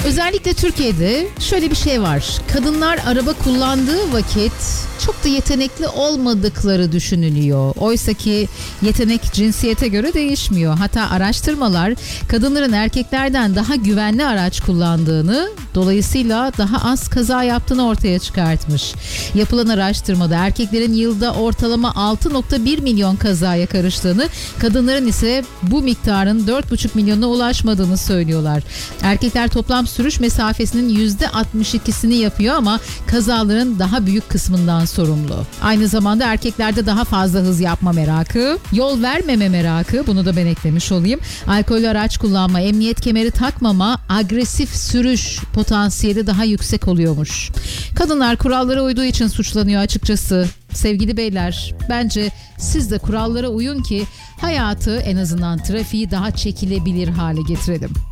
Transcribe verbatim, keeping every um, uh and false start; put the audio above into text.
Özellikle Türkiye'de şöyle bir şey var. Kadınlar araba kullandığı vakit çok da yetenekli olmadıkları düşünülüyor. Oysa ki yetenek cinsiyete göre değişmiyor. Hatta araştırmalar kadınların erkeklerden daha güvenli araç kullandığını, dolayısıyla daha az kaza yaptığını ortaya çıkartmış. Yapılan araştırmada erkeklerin yılda ortalama altı virgül bir milyon kazaya karıştığını, kadınların ise bu miktarın dört virgül beş milyona ulaşmadığını söylüyorlar. Erkekler toplam sürüş mesafesinin yüzde altmış ikisini yapıyor ama kazaların daha büyük kısmından sorumlu. Aynı zamanda erkeklerde daha fazla hız yapma merakı, yol vermeme merakı, bunu da ben eklemiş olayım. Alkollü araç kullanma, emniyet kemeri takmama, agresif sürüş potansiyeli daha yüksek oluyormuş. Kadınlar kurallara uyduğu için suçlanıyor açıkçası. Sevgili beyler, bence siz de kurallara uyun ki hayatı, en azından trafiği daha çekilebilir hale getirelim.